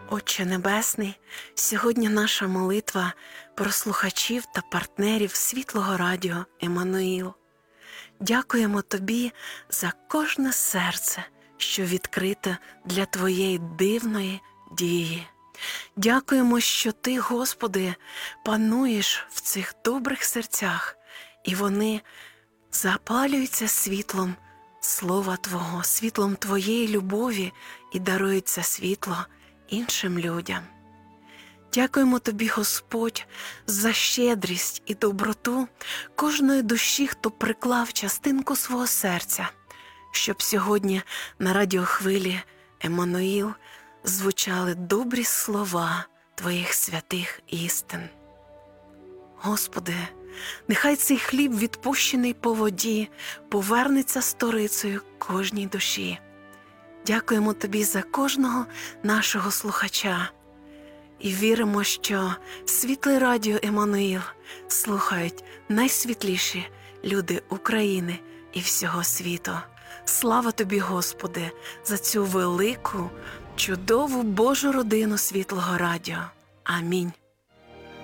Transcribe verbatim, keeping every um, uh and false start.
Отче Небесний, сьогодні наша молитва про слухачів та партнерів Світлого Радіо Еммануїл. Дякуємо Тобі за кожне серце, що відкрите для Твоєї дивної дії. Дякуємо, що Ти, Господи, пануєш в цих добрих серцях, і вони запалюються світлом Слова Твого, світлом Твоєї любові і дарують це світло іншим людям. Дякуємо Тобі, Господь, за щедрість і доброту кожної душі, хто приклав частинку свого серця, щоб сьогодні на радіохвилі Еммануїл звучали добрі слова Твоїх святих істин. Господи, нехай цей хліб, відпущений по воді, повернеться сторицею кожній душі. Дякуємо Тобі за кожного нашого слухача. І віримо, що Світле Радіо Еммануїл слухають найсвітліші люди України і всього світу. Слава Тобі, Господи, за цю велику, чудову Божу родину Світлого Радіо. Амінь.